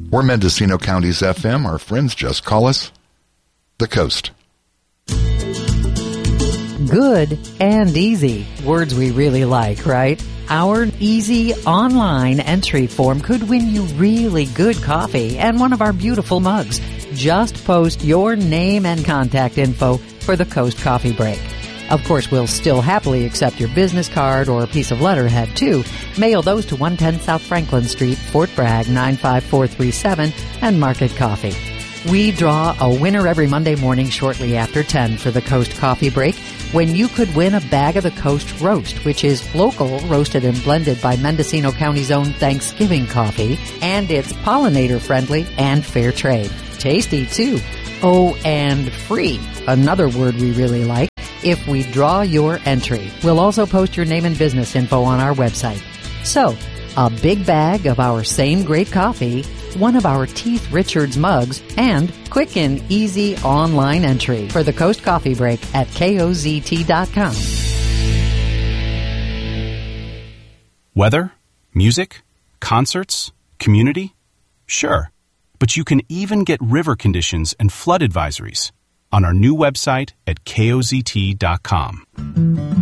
We're Mendocino County's FM. Our friends just call us The Coast. Good and easy. Words we really like, right? Our easy online entry form could win you really good coffee and one of our beautiful mugs. Just post your name and contact info for the Coast Coffee Break. Of course, we'll still happily accept your business card or a piece of letterhead, too. Mail those to 110 South Franklin Street, Fort Bragg, 95437, and Market Coffee. We draw a winner every Monday morning shortly after 10 for the Coast Coffee Break, when you could win a bag of the Coast Roast, which is local, roasted and blended by Mendocino County's own Thanksgiving coffee, and it's pollinator-friendly and fair trade. Tasty, too. Oh, and free, another word we really like. If we draw your entry, we'll also post your name and business info on our website. So, a big bag of our same great coffee, one of our Teeth Richards mugs, and quick and easy online entry for the Coast Coffee Break at KOZT.com. Weather, music, concerts, community? Sure. But you can even get river conditions and flood advisories on our new website at KOZT.com.